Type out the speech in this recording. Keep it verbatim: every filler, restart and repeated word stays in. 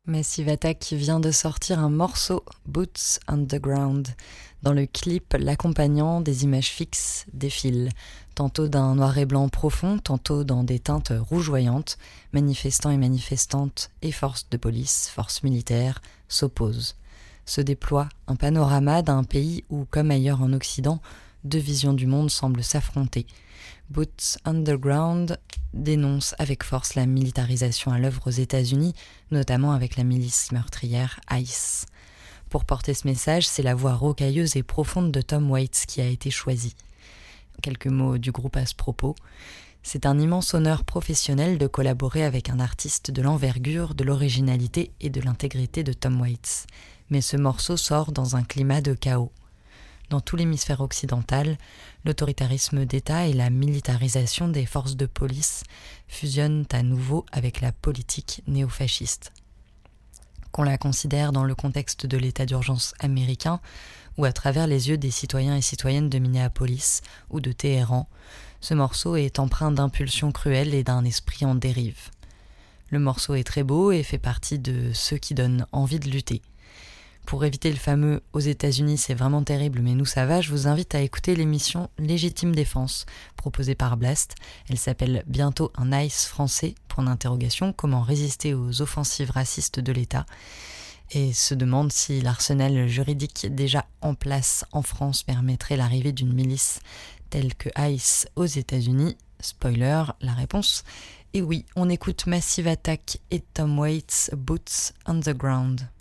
Massive Attack vient de sortir un morceau, Boots Underground. Dans le clip, l'accompagnant des images fixes défilent, tantôt d'un noir et blanc profond, tantôt dans des teintes rougeoyantes. Manifestants et manifestantes et forces de police, forces militaires, s'opposent. Se déploie un panorama d'un pays où, comme ailleurs en Occident, deux visions du monde semblent s'affronter. Boots Underground dénonce avec force la militarisation à l'œuvre aux États-Unis, notamment avec la milice meurtrière ICE. Pour porter ce message, c'est la voix rocailleuse et profonde de Tom Waits qui a été choisie. Quelques mots du groupe à ce propos. C'est un immense honneur professionnel de collaborer avec un artiste de l'envergure, de l'originalité et de l'intégrité de Tom Waits. Mais ce morceau sort dans un climat de chaos. Dans tout l'hémisphère occidental, l'autoritarisme d'État et la militarisation des forces de police fusionnent à nouveau avec la politique néofasciste. Qu'on la considère dans le contexte de l'état d'urgence américain ou à travers les yeux des citoyens et citoyennes de Minneapolis ou de Téhéran, ce morceau est empreint d'impulsions cruelles et d'un esprit en dérive. Le morceau est très beau et fait partie de ceux qui donnent envie de lutter. Pour éviter le fameux « aux États-Unis c'est vraiment terrible mais nous ça va », je vous invite à écouter l'émission Légitime Défense proposée par Blast. Elle s'appelle « Bientôt un ICE français » point d'interrogation, comment résister aux offensives racistes de l'État, et se demande si l'arsenal juridique déjà en place en France permettrait l'arrivée d'une milice telle que ICE aux États-Unis. Spoiler, la réponse est oui. On écoute Massive Attack et Tom Waits, Boots Underground.